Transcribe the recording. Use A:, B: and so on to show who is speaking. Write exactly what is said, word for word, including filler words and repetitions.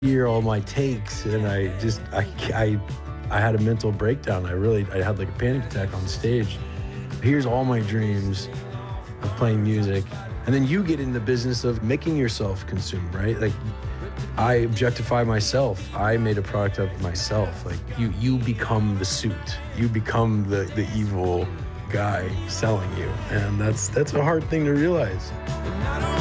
A: hear all my takes, and I just I I I had a mental breakdown. I really I had like a panic attack on stage. Here's all my dreams of playing music, and then you get in the business of making yourself consumed, right? Like I objectify myself. I made a product of myself. Like you you become the suit. You become the the evil guy selling you, and that's that's a hard thing to realize.